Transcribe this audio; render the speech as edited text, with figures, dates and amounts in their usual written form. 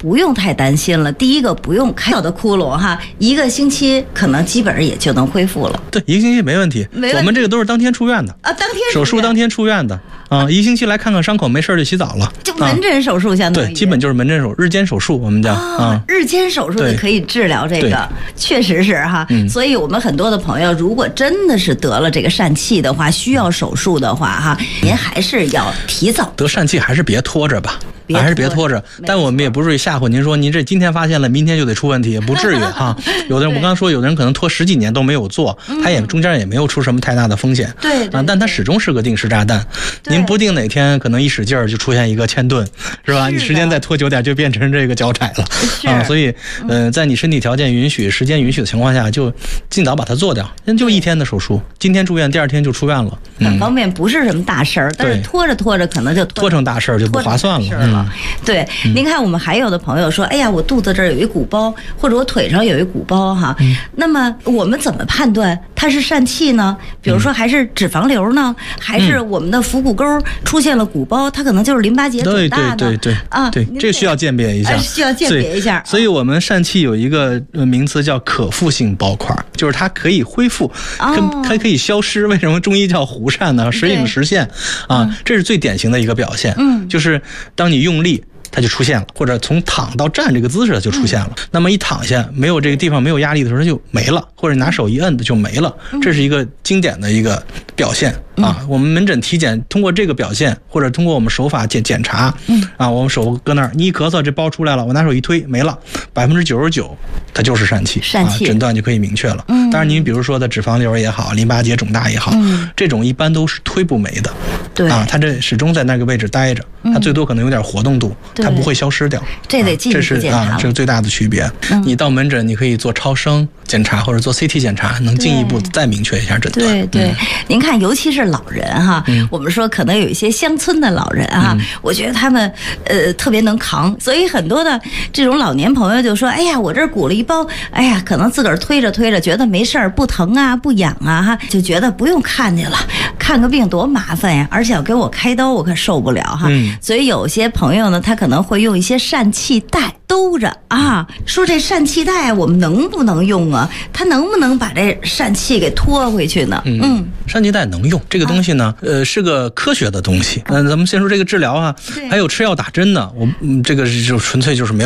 不用太担心了。第一个不用开小的窟窿哈，1个星期可能基本上也就能恢复了。 对，1个星期没问题。我们这个都是当天出院的啊，当天手术当天出院的啊，1星期来看看伤口，没事就洗澡了。 就门诊手术相当于、 对，基本就是门诊日间手术，我们叫日间手术的可以治疗这个，确实是哈。所以我们很多的朋友，如果真的是得了这个疝气的话，需要手术的话哈，您还是要提早得疝气，还是别拖着吧。还是别拖着，但我们也不至于吓唬您说您这今天发现了，明天就得出问题，不至于哈。有的人我刚刚说，有的人可能拖10几年都没有做，他也中间也没有出什么太大的风险， 对啊，但他始终是个定时炸弹。您不定哪天可能一使劲儿就出现一个嵌顿，是吧？你时间再拖久点就变成这个脚窄了啊。所以在你身体条件允许、时间允许的情况下，就尽早把它做掉。就1天的手术，今天住院，第2天就出院了， 很方便，不是什么大事儿，但是拖着拖着可能就拖成大事儿，就不划算了。 对，您看我们还有的朋友说，哎呀，我肚子这儿有一鼓包，或者我腿上有一鼓包哈，那么我们怎么判断它是疝气呢？比如说还是脂肪瘤呢，还是我们的腹股沟出现了鼓包，它可能就是淋巴结肿大呢？ 对啊，对，这需要鉴别一下， 需要鉴别一下。 所以我们疝气有一个名词叫可复性包块，就是它可以恢复，它可以消失。为什么中医叫糊疝呢？时隐时现啊，这是最典型的一个表现。就是当你用力，它就出现了，或者从躺到站这个姿势就出现了。那么一躺下，没有这个地方没有压力的时候，它就没了，或者拿手一摁的就没了。这是一个经典的一个表现啊。我们门诊体检通过这个表现，或者通过我们手法检查，啊，我们手搁那儿，你一咳嗽，这包出来了，我拿手一推没了，99%它就是疝气，诊断就可以明确了。当然，您比如说的脂肪瘤也好，淋巴结肿大也好，这种一般都是推不没的。 对啊， 它这始终在那个位置待着，它最多可能有点活动度，它不会消失掉。 这得进一步检查， 这是最大的区别。你到门诊，你可以做超声检查或者做 CT 检查，能进一步再明确一下诊断。 对，您看，尤其是老人哈，我们说可能有一些乡村的老人啊，我觉得他们特别能扛，所以很多的这种老年朋友就说，哎呀，我这鼓了一包，哎呀，可能自个儿推着推着觉得没事儿，不疼啊，不痒啊，哈，就觉得不用看去了，看个病多麻烦呀，而且要给我开刀，我可受不了哈。所以有些朋友呢，他可能会用一些疝气带兜着啊，说这疝气带我们能不能用啊？它能不能把这疝气给拖回去呢？ 疝气带能用，这个东西呢，是个科学的东西。咱们先说这个治疗啊，还有吃药打针呢，这个就纯粹就是没有